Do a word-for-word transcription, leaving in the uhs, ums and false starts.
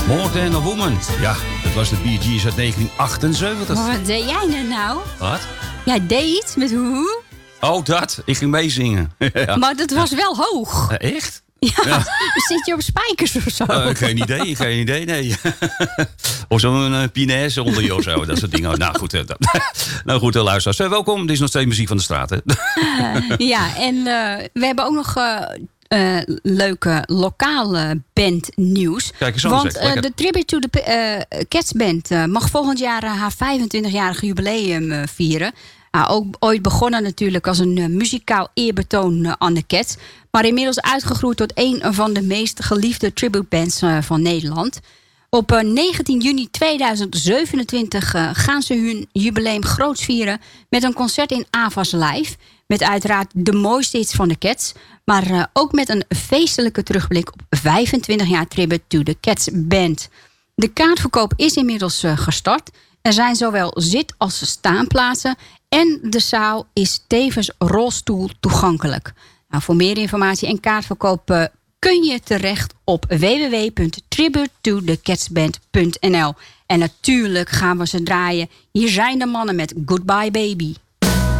More Than a Woman. Ja, dat was de Bee Gees uit negentien achtenzeventig. Maar wat deed jij nu nou? Wat? Jij deed iets met hoe? Oh, dat. Ik ging meezingen. Ja. Maar dat was wel hoog. Uh, echt? Ja, Ja. zit je op spijkers of zo? Uh, geen idee, geen idee, nee. Of zo'n uh, Pinaise onder je of zo, dat soort dingen. Nou goed, uh, nou goed uh, luisteraars. Uh, welkom, dit is nog steeds muziek van de straat. Hè? Uh, ja, en uh, we hebben ook nog uh, uh, leuke lokale bandnieuws. Kijk eens aan, Want zeg, uh, lekker. de Tribute to the uh, Cats Band uh, mag volgend jaar uh, haar vijfentwintigjarig jubileum uh, vieren. Uh, ook ooit begonnen natuurlijk als een uh, muzikaal eerbetoon uh, aan de Cats. Maar inmiddels uitgegroeid tot een van de meest geliefde tributebands uh, van Nederland. Op uh, negentien juni tweeduizend zevenentwintig uh, gaan ze hun jubileum groots vieren met een concert in Avas Live. Met uiteraard de mooiste hits van de Cats. Maar uh, ook met een feestelijke terugblik op vijfentwintig jaar Tribute to the Cats Band. De kaartverkoop is inmiddels uh, gestart. Er zijn zowel zit- als staanplaatsen. En de zaal is tevens rolstoel toegankelijk. Nou, voor meer informatie en kaartverkoop uh, kun je terecht op w w w punt tribute to the cats band punt n l. En natuurlijk gaan we ze draaien. Hier zijn de mannen met Goodbye Baby.